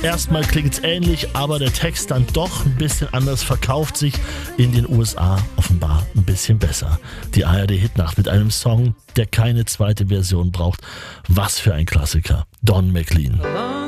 Erstmal klingt's ähnlich, aber der Text dann doch ein bisschen anders, verkauft sich in den USA offenbar ein bisschen besser. Die ARD-Hitnacht mit einem Song, der keine zweite Version braucht. Was für ein Klassiker. Don McLean.